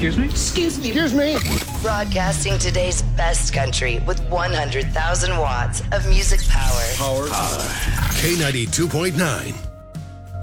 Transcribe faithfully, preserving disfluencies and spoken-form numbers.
Excuse me? Excuse me. Excuse me. Broadcasting today's best country with one hundred thousand watts of music power. Power. K ninety-two point nine.